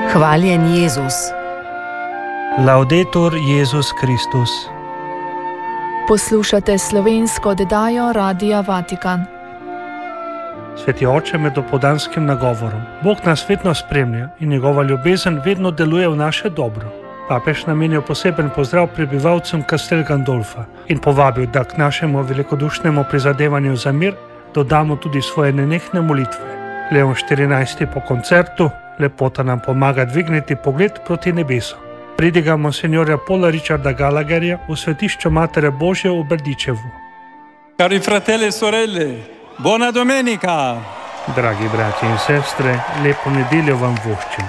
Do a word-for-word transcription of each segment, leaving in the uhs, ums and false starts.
Hvaljen Jezus. Laudetur Jezus Kristus. Poslušate slovensko oddajo Radia Vatikan. Sveti oče med dopoldanskim nagovorom. Bog nas vedno spremlja in njegova ljubezen vedno deluje v naše dobro. Papež namenil poseben pozdrav prebivalcem Castel Gandolfa in povabil, da k našemu velikodušnemu prizadevanju za mir dodamo tudi svoje nenehne molitve. Leon štirinajsti po koncertu, lepota nam pomaga dvigniti pogled proti nebesu. Pridiga monsignorja Paula Richarda Gallagherja v svetišču Matere Božje v Berdičevu. Cari fratelli e sorelle, buona domenica! Dragi braći in sestre, lepo nedeljo vam voščim.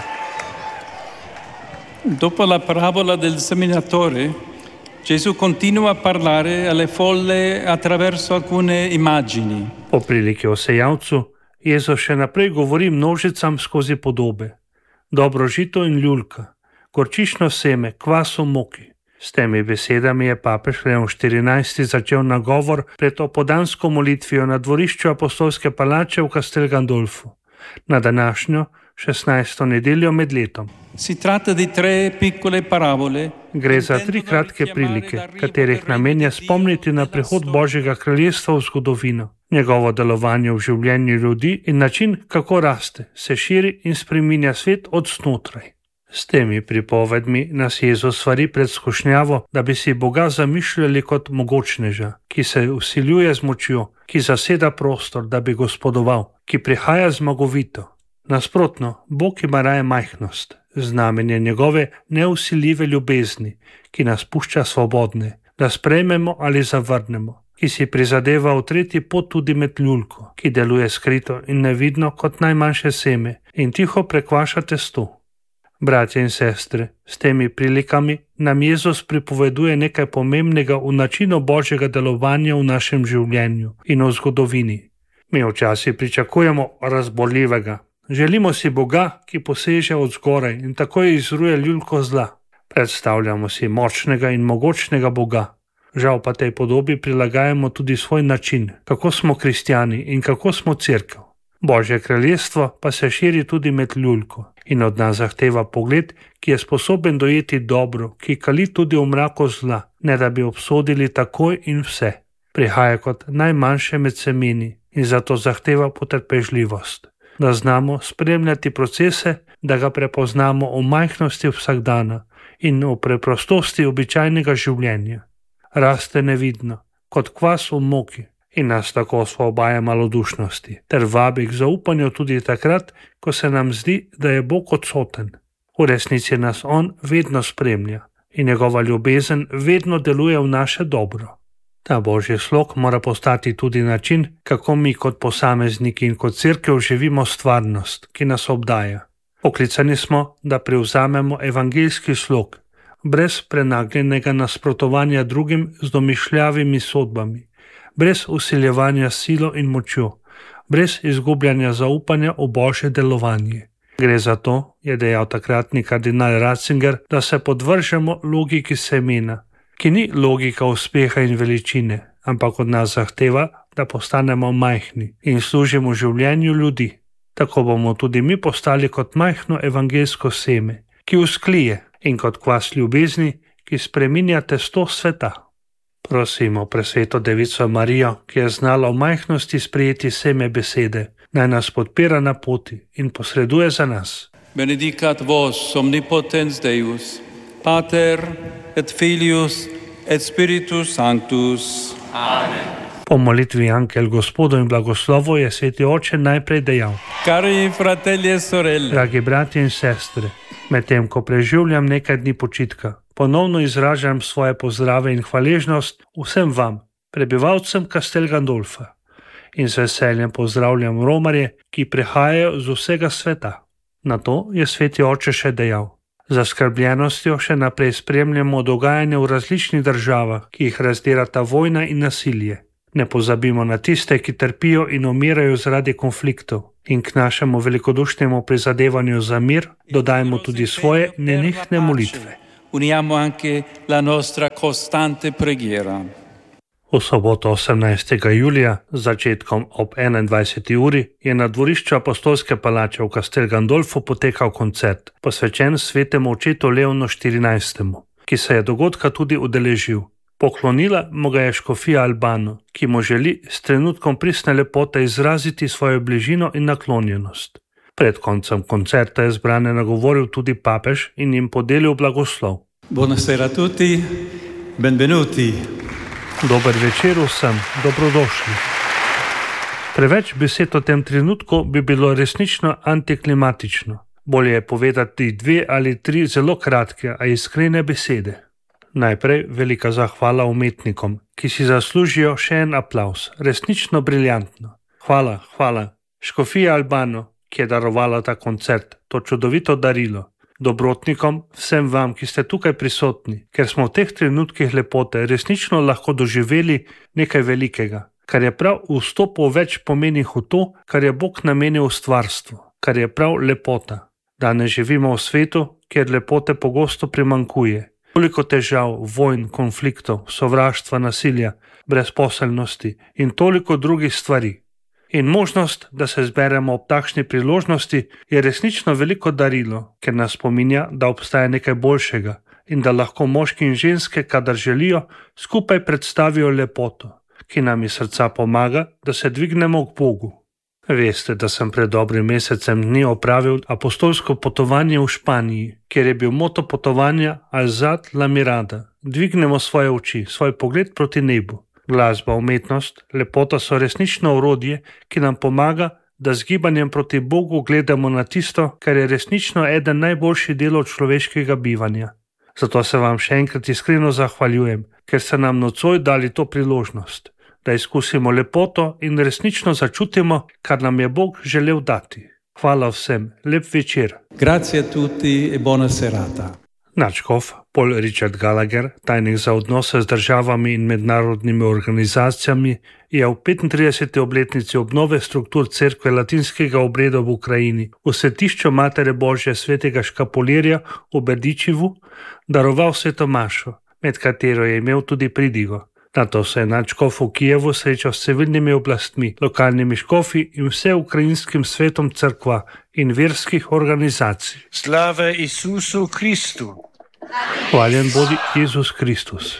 Dopo la parabola del seminatore, Gesù continua a parlare alle folle attraverso alcune immagini. Po priliki o sejavcu, Jezus še naprej govori množicam skozi podobe. Dobro žito in ljulka, gorčično seme, kvas v moki. S temi besedami je papež Leon štirinajsti začel nagovor pred opoldansko molitvijo na dvorišču apostolske palače v Castel Gandolfu, na današnjo šestnajsto nedeljo med letom. Si tratta di tre piccole parabole. Gre za tri kratke prilike, katerih namen je spomniti na prihod Božjega kraljestva v zgodovino, njegovo delovanje v življenju ljudi in način, kako raste, se širi in spreminja svet od znotraj. S temi pripovedmi nas Jezus svari pred skušnjavo, da bi si Boga zamišljali kot mogočneža, ki se vsiljuje z močjo, ki zaseda prostor, da bi gospodoval, ki prihaja zmagovito. Nasprotno, Bog ima raje majhnost, znamenje njegove neusiljive ljubezni, ki nas pušča svobodne, da sprejmemo ali zavrnemo, ki si prizadeva utreti pot tudi med ljulko, ki deluje skrito in nevidno kot najmanjše seme in tiho prekvaša testo. Bratje in sestre, s temi prilikami nam Jezus pripoveduje nekaj pomembnega v načinu Božjega delovanja v našem življenju in v zgodovini. Mi včasih pričakujemo razborljivega. Želimo si Boga, ki poseže od zgoraj in takoj izruje ljulko zla. Predstavljamo si močnega in mogočnega Boga. Žal pa tej podobi prilagajamo tudi svoj način, kako smo kristjani in kako smo cerkev. Božje kraljestvo pa se širi tudi med ljulko in od nas zahteva pogled, ki je sposoben dojeti dobro, ki kali tudi v mraku zla, ne da bi obsodili takoj in vse. Prihaja kot najmanjše med semeni in zato zahteva potrpežljivost, da znamo spremljati procese, da ga prepoznamo v majhnosti vsakdana in v preprostosti običajnega življenja. Raste nevidno, kot kvas v moki in nas tako osvobaja malodušnosti, ter vabi k zaupanju tudi takrat, ko se nam zdi, da je Bog odsoten. V resnici nas On vedno spremlja in njegova ljubezen vedno deluje v naše dobro. Ta Božji slog mora postati tudi način, kako mi kot posamezniki in kot cerkev živimo stvarnost, ki nas obdaja. Poklicani smo, da prevzamemo evangeljski slog, brez prenagljenega nasprotovanja drugim z domišljavimi sodbami, brez usiljevanja silo in močjo, brez izgubljanja zaupanja v Božje delovanje. Gre za to, je dejal takratni kardinal Ratzinger, da se podvržemo logiki semena, ki ni logika uspeha in veličine, ampak od nas zahteva, da postanemo majhni in služimo življenju ljudi. Tako bomo tudi mi postali kot majhno evangeljsko seme, ki usklije, in kot kvas ljubezni, ki spreminja testo sveta. Prosimo presveto Devico Marijo, ki je znala v majhnosti sprejeti seme besede, naj nas podpira na poti in posreduje za nas. Benedicat vos omnipotens Deus, Pater et Filius et Spiritus Sanctus. Amen. Po molitvi Ankel Gospodu in blagoslovu je sveti oče najprej dejal: Cari fratelli e sorelle, dragi bratje in sestre, medtem ko preživljam nekaj dni počitka, ponovno izražam svoje pozdrave in hvaležnost vsem vam, prebivalcem Castel Gandolfa, in z veseljem pozdravljam romarje, ki prihajajo z vsega sveta. Na to je sveti oče še dejal: z zaskrbljenostjo še naprej spremljamo dogajanje v različnih državah, ki jih razdirata vojna in nasilje. Ne pozabimo na tiste, ki trpijo in umirajo zaradi konfliktov, in k našemu velikodušnemu prizadevanju za mir dodajmo tudi svoje nenehne molitve. Uniamo anche la nostra costante preghiera. V soboto osemnajstega julija, z začetkom ob enaindvajseti uri, je na dvorišču Apostolske palače v Castel Gandolfu potekal koncert, posvečen svetemu očetu Leonu štirinajstemu, ki se je dogodka tudi udeležil. Poklonila mu ga je škofija Albano, ki mu želi s trenutkom pristne lepote izraziti svojo bližino in naklonjenost. Pred koncem koncerta je zbrane nagovoril tudi papež in jim podelil blagoslov. Buonasera a tutti, benvenuti. Dober večer vsem, dobrodošli. Preveč besed o tem trenutku bi bilo resnično antiklimatično. Bolje je povedati dve ali tri zelo kratke, a iskrene besede. Najprej velika zahvala umetnikom, ki si zaslužijo še en aplavz, resnično briljantno. Hvala, hvala. Škofija Albano, ki je darovala ta koncert, to čudovito darilo. Dobrotnikom, vsem vam, ki ste tukaj prisotni, ker smo v teh trenutkih lepote resnično lahko doživeli nekaj velikega, kar je prav vstop v več pomenih v to, kar je Bog namenil v stvarstvu, kar je prav lepota. Danes živimo v svetu, kjer lepote pogosto primanjkuje. Toliko težav, vojn, konfliktov, sovraštva, nasilja, brezposelnosti in toliko drugih stvari. In možnost, da se zberemo ob takšni priložnosti, je resnično veliko darilo, ker nas spominja, da obstaja nekaj boljšega in da lahko moški in ženske, kadar želijo, skupaj predstavijo lepoto, ki nam iz srca pomaga, da se dvignemo k Bogu. Veste, da sem pred dobrim mesecem dni opravil apostolsko potovanje v Španiji, kjer je bil moto potovanja Alzad la mirada. Dvignemo svoje oči, svoj pogled proti nebu. Glasba, umetnost, lepota so resnično orodje, ki nam pomaga, da z gibanjem proti Bogu gledamo na tisto, kar je resnično eden najboljših delov človeškega bivanja. Zato se vam še enkrat iskreno zahvaljujem, ker ste nam nocoj dali to priložnost, da izkusimo lepoto in resnično začutimo, kar nam je Bog želel dati. Hvala vsem, lep večer. Grazie a tutti e buona serata. Nadškof Paul Richard Gallagher, tajnik za odnose z državami in mednarodnimi organizacijami, je v petintrideseti obletnici obnove struktur cerkve latinskega obreda v Ukrajini v svetišču Matere Božje svetega Škapulirja v Berdičevu daroval sveto mašo, med katero je imel tudi pridigo. Nato se je nadškof v Kijevu srečal s civilnimi oblastmi, lokalnimi škofi in vseukrajinskim svetom cerkva in verskih organizacij. Slava Isusu Kristu. Hvaljen bodi Jezus Kristus.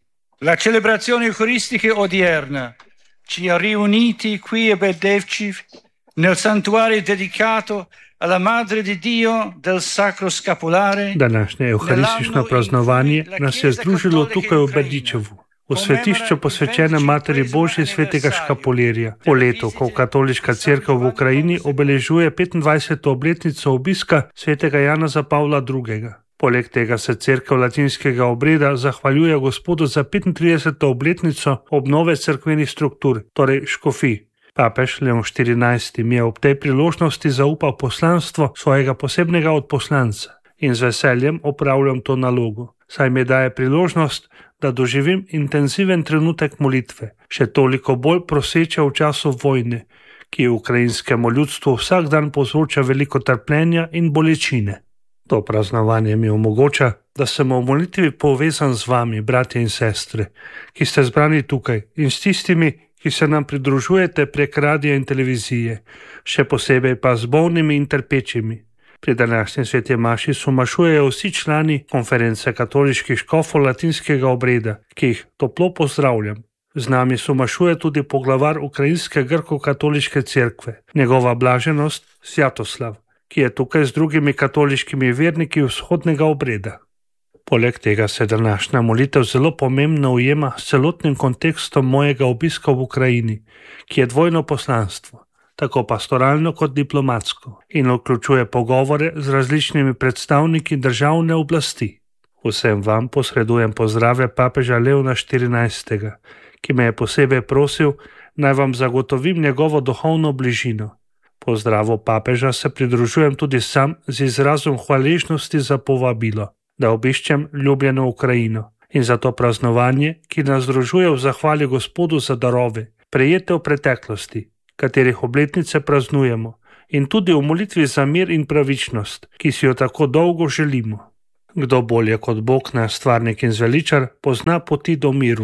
La celebrazione eucaristica odierna ci ha riuniti qui a Berdevčiv nel santuario dedicato alla Madre di Dio del Sacro Scapolare. Današnje euharistično praznovanje nas je združilo tukaj v Berdičevu, v svetišču posvečenem Materi Božji svetega Škapulirja, v letu, ko katoliška cerkev v Ukrajini obeležuje petindvajseto obletnico obiska svetega Janeza Pavla drugega. Poleg tega se cerkev latinskega obreda zahvaljuje Gospodu za petintrideseto obletnico obnove cerkvenih struktur, torej škofij. Papež Leon štirinajsti mi je ob tej priložnosti zaupal poslanstvo svojega posebnega odposlanca in z veseljem opravljam to nalogo, saj mi daje priložnost, da doživim intenziven trenutek molitve, še toliko bolj proseče v času vojne, ki ukrajinskemu ljudstvu vsak dan povzroča veliko trpljenja in bolečine. To praznovanje mi omogoča, da sem v molitvi povezan z vami, bratje in sestre, ki ste zbrani tukaj, in s tistimi, ki se nam pridružujete prek radia in televizije, še posebej pa z bolnimi in trpečimi. Pri današnji sveti maši somašujejo vsi člani konference katoliških škofov latinskega obreda, ki jih toplo pozdravljam. Z nami somašuje tudi poglavar ukrajinske grko-katoliške cerkve, njegova blaženost Svjatoslav, ki je tukaj z drugimi katoliškimi verniki vzhodnega obreda. Poleg tega se današnja molitev zelo pomembno ujema s celotnim kontekstom mojega obiska v Ukrajini, ki je dvojno poslanstvo, tako pastoralno kot diplomatsko, in vključuje pogovore z različnimi predstavniki državne oblasti. Vsem vam posredujem pozdrave papeža Leona štirinajstega, ki me je posebej prosil, naj vam zagotovim njegovo duhovno bližino. Pozdravu papeža se pridružujem tudi sam z izrazom hvaležnosti za povabilo, da obiščem ljubljeno Ukrajino in za to praznovanje, ki nas združuje v zahvali Gospodu za darove, prejete v preteklosti, katerih obletnice praznujemo, in tudi v molitvi za mir in pravičnost, ki si jo tako dolgo želimo. Kdo bolje kot Bog, naš stvarnik in zveličar, pozna poti do miru.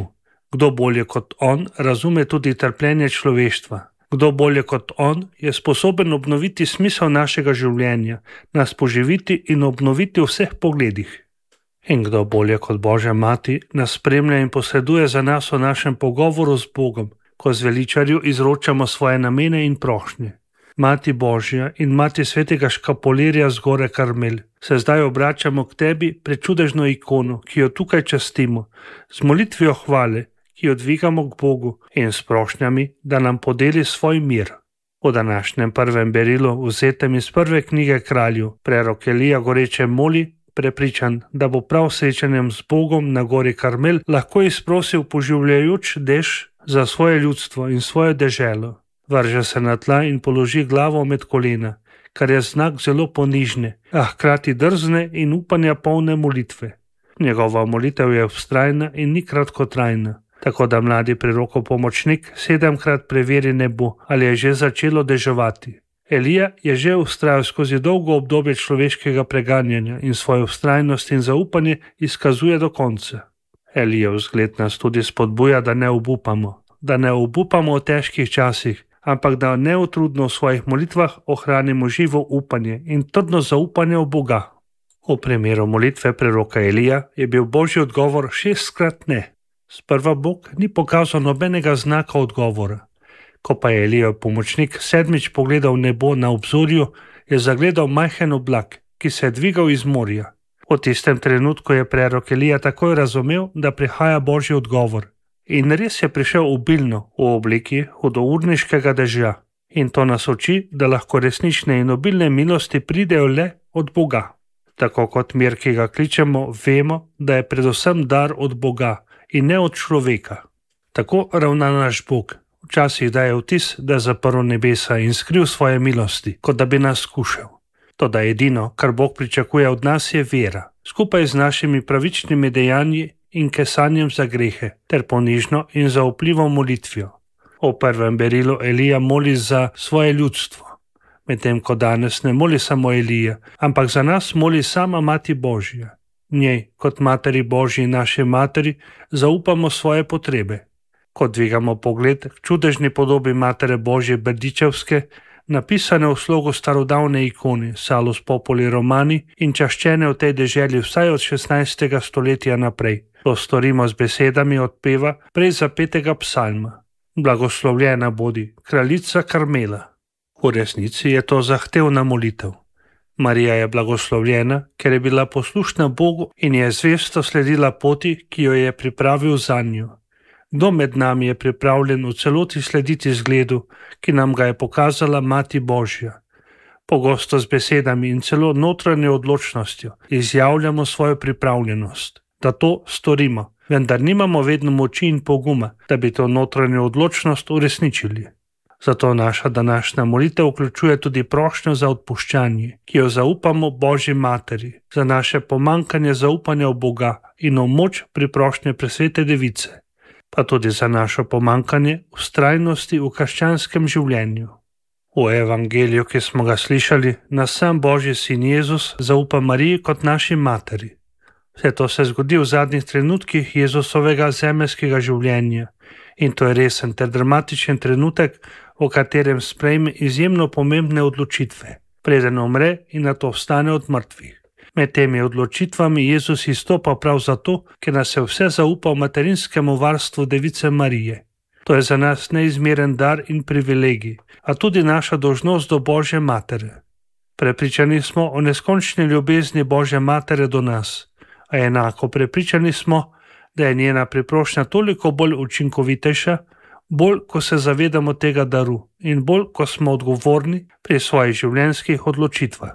Kdo bolje kot on razume tudi trpljenje človeštva? Kdo bolje kot on je sposoben obnoviti smisel našega življenja, nas poživiti in obnoviti v vseh pogledih? In kdo bolje kot Božja mati nas spremlja in posreduje za nas v našem pogovoru z Bogom, ko zveličarju izročamo svoje namene in prošnje? Mati Božja in mati svetega škapolerja z gore Karmel, se zdaj obračamo k tebi pred čudežno ikono, ki jo tukaj častimo, z molitvijo hvale, ki jo dvigamo k Bogu in s prošnjami, da nam podeli svoj mir. V današnjem prvem berilu, vzetem iz prve knjige Kralju, prerok Elija goreče moli, prepričan, da bo prav srečanjem z Bogom na gori Karmel lahko izprosil poživljajoč dež za svoje ljudstvo in svojo deželo. Vrže se na tla in položi glavo med kolena, kar je znak zelo ponižne, a hkrati drzne in upanja polne molitve. Njegova molitev je vztrajna in ni kratkotrajna, tako da mladi prerokov pomočnik sedemkrat preveri nebo, ali je že začelo deževati. Elija je že vztrajal skozi dolgo obdobje človeškega preganjanja in svojo vztrajnost in zaupanje izkazuje do konca. Elijev vzgled nas tudi spodbuja, da ne obupamo, da ne obupamo v težkih časih, ampak da neutrudno v svojih molitvah ohranimo živo upanje in trdno zaupanje v Boga. V primeru molitve preroka Elija je bil Božji odgovor šestkrat ne. Sprva Bog ni pokazal nobenega znaka odgovora. Ko pa je Elijev pomočnik sedmič pogledal nebo na obzorju, je zagledal majhen oblak, ki se je dvigal iz morja. V tistem trenutku je prerok Elija takoj razumel, da prihaja Božji odgovor. In res je prišel obilno v obliki hudourniškega dežja. In to nas uči, da lahko resnične in obilne milosti pridejo le od Boga. Tako kot mir, ki ga kličemo, vemo, da je predvsem dar od Boga in ne od človeka. Tako ravna naš Bog. Včasih daje vtis, da je zaprl nebesa in skril svoje milosti, kot da bi nas skušal. Toda edino, kar Bog pričakuje od nas, je vera, skupaj z našimi pravičnimi dejanji in kesanjem za grehe, ter ponižno in zaupljivo molitvijo. V prvem berilu Elija moli za svoje ljudstvo, medtem ko danes ne moli samo Elija, ampak za nas moli sama Mati Božja. Njej, kot Materi Božji in naši Materi, zaupamo svoje potrebe. Ko dvigamo pogled k čudežni podobi Matere Božje Berdičevske, napisane v slogu starodavne ikone Salus Populi Romani in čaščene v tej deželi vsaj od šestnajstega stoletja naprej. To storimo z besedami odpeva prej zapetega psalma. Blagoslovljena bodi, kraljica Karmela. V resnici je to zahtevna molitev. Marija je blagoslovljena, ker je bila poslušna Bogu in je zvesto sledila poti, ki jo je pripravil zanjo. Kdo med nami je pripravljen v celoti slediti zgledu, ki nam ga je pokazala Mati Božja? Pogosto z besedami in celo notranjo odločnostjo izjavljamo svojo pripravljenost, da to storimo, vendar nimamo vedno moči in poguma, da bi to notranjo odločnost uresničili. Zato naša današnja molitev vključuje tudi prošnjo za odpuščanje, ki jo zaupamo Božji Materi, za naše pomankanje zaupanja v Boga in v moč priprošnje presvete device, pa tudi za našo pomankanje vztrajnosti v krščanskem življenju. V evangeliju, ki smo ga slišali, nas sam Božji sin Jezus zaupa Mariji kot naši materi. Vse to se zgodi v zadnjih trenutkih Jezusovega zemeljskega življenja in to je resen ter dramatičen trenutek, v katerem sprejme izjemno pomembne odločitve, preden umre in nato vstane od mrtvih. Med temi odločitvami Jezus izstopa prav zato, ker nas je vse zaupal materinskemu varstvu Device Marije. To je za nas neizmeren dar in privilegij, a tudi naša dolžnost do Božje Matere. Prepričani smo o neskončni ljubezni Božje Matere do nas, a enako prepričani smo, da je njena priprošnja toliko bolj učinkovitejša, bolj ko se zavedamo tega daru in bolj ko smo odgovorni pri svojih življenjskih odločitvah.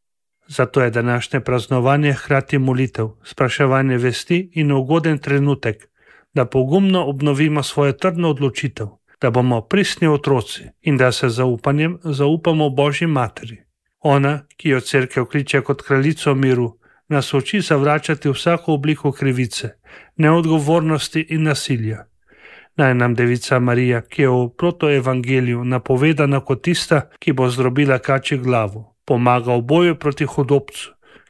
Zato je današnje praznovanje hkrati molitev, spraševanje vesti in ugoden trenutek, da pogumno obnovimo svojo trdno odločitev, da bomo pristni otroci in da se zaupanjem zaupamo Božji Materi. Ona, ki jo cerkev kliče kot kraljico miru, nas uči zavračati vsako obliko krivice, neodgovornosti in nasilja. Naj nam Devica Marija, ki je v protoevangeliju napovedana kot tista, ki bo zdrobila kači glavo, pomaga v boju proti hudobcu,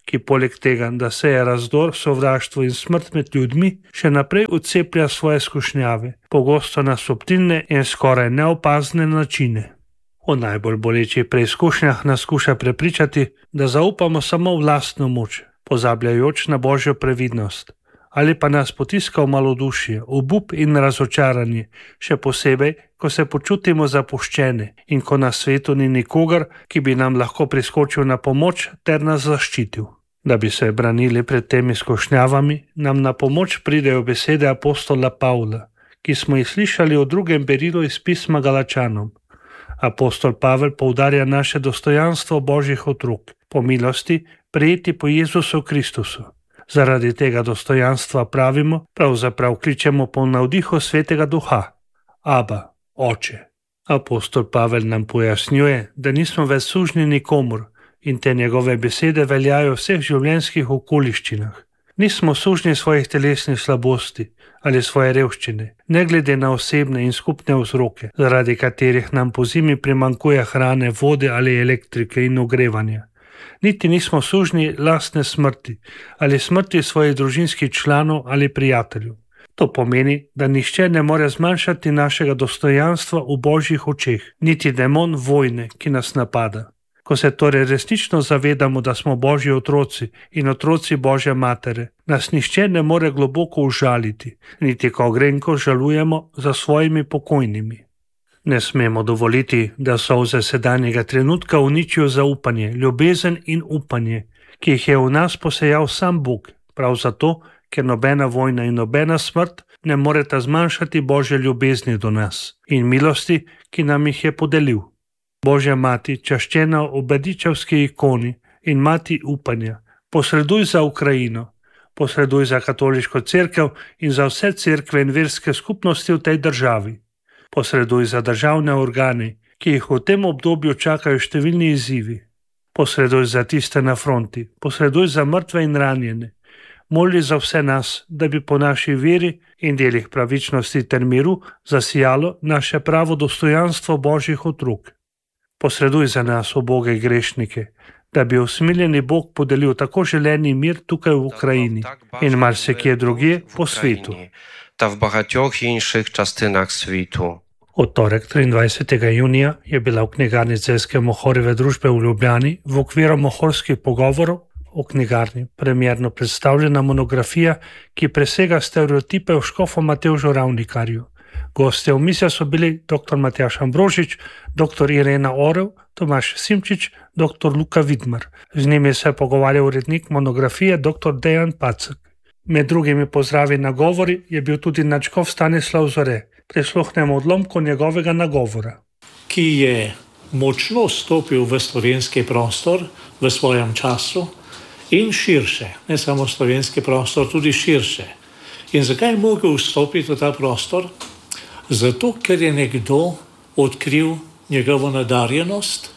ki poleg tega, da seje razdor, sovraštvo in smrt med ljudmi, še naprej odceplja svoje skušnjave, pogosto na subtilne in skoraj neopazne načine. V najbolj bolečih preizkušnjah nas skuša prepričati, da zaupamo samo v lastno moč, pozabljajoč na Božjo previdnost, ali pa nas potiska v malodušje, obup in razočaranje, še posebej, ko se počutimo zapuščene in ko na svetu ni nikogar, ki bi nam lahko priskočil na pomoč ter nas zaščitil. Da bi se branili pred temi skušnjavami, nam na pomoč pridejo besede apostola Pavla, ki smo jih slišali v drugem berilu iz pisma Galačanom. Apostol Pavel poudarja naše dostojanstvo Božjih otrok, po milosti prejeti po Jezusu Kristusu. Zaradi tega dostojanstva pravimo, pravzaprav kličemo po navdihu Svetega Duha. Aba, Oče. Apostol Pavel nam pojasnjuje, da nismo več sužnji nikomur in te njegove besede veljajo v vseh življenjskih okoliščinah. Nismo sužnji svojih telesnih slabosti ali svoje revščine, ne glede na osebne in skupne vzroke, zaradi katerih nam po zimi primanjkuje hrane, vode ali elektrike in ogrevanja. Niti nismo sužnji lastne smrti ali smrti svojih družinskih članov ali prijateljev. To pomeni, da nihče ne more zmanjšati našega dostojanstva v Božjih očeh, niti demon vojne, ki nas napada. Ko se torej resnično zavedamo, da smo Božji otroci in otroci Božje matere, nas nihče ne more globoko užaliti, niti ko grenko žalujemo za svojimi pokojnimi. Ne smemo dovoliti, da solze sedanjega trenutka uničijo zaupanje, ljubezen in upanje, ki jih je v nas posejal sam Bog, prav zato, ker nobena vojna in nobena smrt ne moreta zmanjšati Božje ljubezni do nas in milosti, ki nam jih je podelil. Božja mati, čaščena v Bedičevski ikoni in mati upanja, posreduj za Ukrajino, posreduj za katoliško cerkev in za vse cerkve in verske skupnosti v tej državi. Posreduj za državne organe, ki jih v tem obdobju čakajo številni izzivi. Posreduj za tiste na fronti, posreduj za mrtve in ranjene. Moli za vse nas, da bi po naši veri in delih pravičnosti ter miru zasijalo naše pravo dostojanstvo Božjih otrok. Posreduj za nas, uboge grešnike, da bi usmiljeni Bog podelil tako želeni mir tukaj v Ukrajini in marsikje drugje po svetu. Ta v багатьох інших частинах світу. V torek triindvajsetega junija je bila v knjigarni Celjske Mohorjeve družbe v Ljubljani v okviru mohorskih pogovorov o knjigarni premjerno predstavljena monografija, ki presega stereotipe o škofu Matevžu Ravnikarju. Gostje omisja so bili dr. Matjaž Ambrožič, dr. Irena Orel, Tomaž Simčič, dr. Luka Vidmar. Z njimi se je pogovarjal urednik monografije dr. Dejan Pacek. Med drugimi pozdravi na govori je bil tudi nadškof Stanislav Zore. Prisluhnemo odlomku njegovega nagovora. Ki je močno stopil v slovenski prostor v svojem času in širše, ne samo slovenski prostor, tudi širše. In zakaj je mogel vstopiti v ta prostor? Zato, ker je nekdo odkril njegovo nadarjenost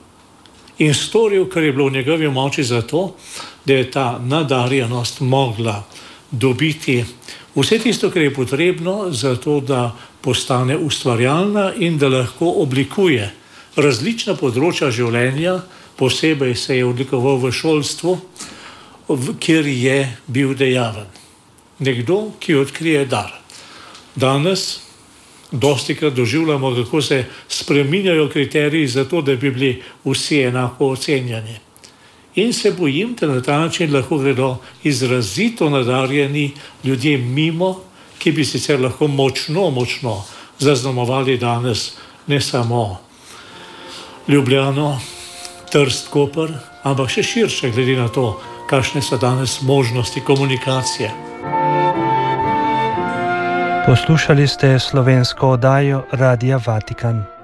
in storil, kar je bilo v njegovi moči zato, da je ta nadarjenost mogla dobiti vse tisto, kar je potrebno za to, da postane ustvarjalna in da lahko oblikuje različna področja življenja, posebej se je odlikoval v šolstvu, kjer je bil dejaven. Nekdo, ki odkrije dar. Danes dostikrat doživljamo, kako se spreminjajo kriteriji za to, da bi bili vsi enako ocenjeni. In se bojim, da na ta način lahko gredo izrazito nadarjeni ljudje mimo, ki bi sicer lahko močno, močno zaznamovali danes ne samo Ljubljano, Trst, Koper, ampak še širše glede na to, kakšne so danes možnosti komunikacije. Poslušali ste slovensko oddajo Radia Vatikan.